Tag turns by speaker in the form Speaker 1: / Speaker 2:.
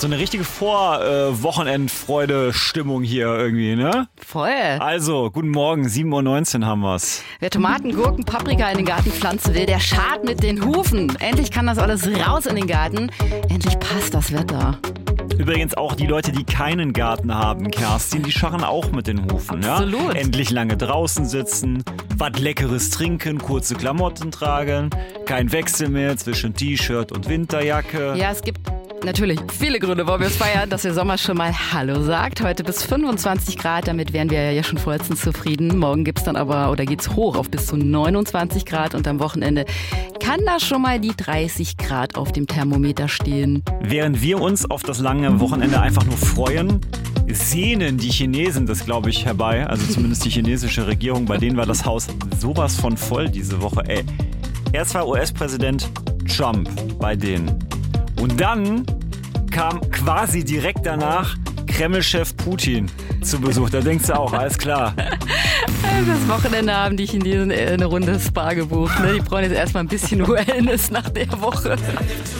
Speaker 1: so eine richtige Wochenendfreude-Stimmung hier irgendwie, ne?
Speaker 2: Voll.
Speaker 1: Also, guten Morgen, 7:19 Uhr haben wir's.
Speaker 2: Wer Tomaten, Gurken, Paprika in den Garten pflanzen will, der schart mit den Hufen. Endlich kann das alles raus in den Garten. Endlich passt das Wetter.
Speaker 1: Übrigens auch die Leute, die keinen Garten haben, Kerstin, die scharren auch mit den Hufen.
Speaker 2: Absolut.
Speaker 1: Ja? Endlich lange draußen sitzen, was Leckeres trinken, kurze Klamotten tragen, kein Wechsel mehr zwischen T-Shirt und Winterjacke.
Speaker 2: Ja, es gibt natürlich viele Gründe, warum wir es feiern, dass der Sommer schon mal Hallo sagt. Heute bis 25 Grad, damit wären wir ja schon vollstens zufrieden. Morgen geht's hoch auf bis zu 29 Grad und am Wochenende kann da schon mal die 30 Grad auf dem Thermometer stehen.
Speaker 1: Während wir uns auf das lange Wochenende einfach nur freuen, sehnen die Chinesen das, glaube ich, herbei. Also zumindest die chinesische Regierung, bei denen war das Haus sowas von voll diese Woche. Erst war US-Präsident Trump bei denen. Und dann kam quasi direkt danach Kreml-Chef Putin zu Besuch. Da denkst du auch, alles klar.
Speaker 2: Das Wochenende haben die Chinesen eine Runde Spa gebucht. Ne? Die brauchen jetzt erstmal ein bisschen Wellness nach der Woche.